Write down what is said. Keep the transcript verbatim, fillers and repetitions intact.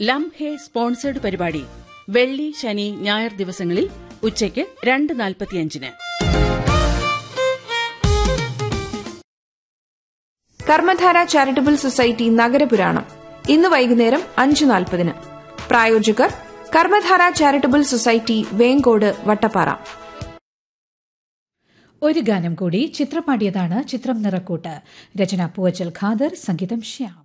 ലംഹെ sponsored പരിപാടി വെള്ളി, ശനി, ഞായർ ദിവസങ്ങളിൽ ഉച്ചയ്ക്ക് രണ്ട് നാൽപ്പത്തിയഞ്ചിന്. കർമ്മധാര ചാരിറ്റബിൾ സൊസൈറ്റി നഗരപുരാണം ഇന്ന് വൈകുന്നേരം അഞ്ച് നാൽപ്പതിന്. പ്രായോജകർ കർമ്മധാര ചാരിറ്റബിൾ സൊസൈറ്റി, വേങ്കോട്, വട്ടപ്പാറ. ഒരു ഗാനം കൂടി. ചിത്രം പാടിയതാണ് ചിത്രം നിറക്കൂട്ട്. രചന പൂവച്ചൽ ഖാദർ, സംഗീതം ശ്യാം.